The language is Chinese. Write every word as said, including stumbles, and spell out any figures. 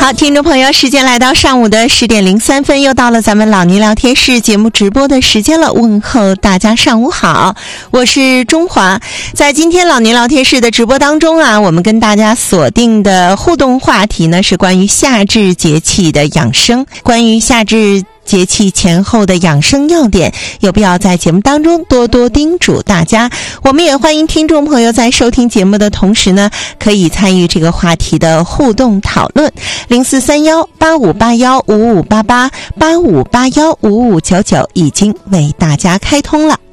好，听众朋友，时间来到上午的十点零三分，又到了咱们老倪聊天室节目直播的时间了。问候大家上午好，我是中华。在今天老倪聊天室的直播当中啊，我们跟大家锁定的互动话题呢是关于夏至节气的养生，关于夏至节气前后的养生要点，有必要在节目当中多多叮嘱大家。我们也欢迎听众朋友在收听节目的同时呢，可以参与这个话题的互动讨论。零四三幺八五八幺五五八八八五八幺五五九九已经为大家开通了。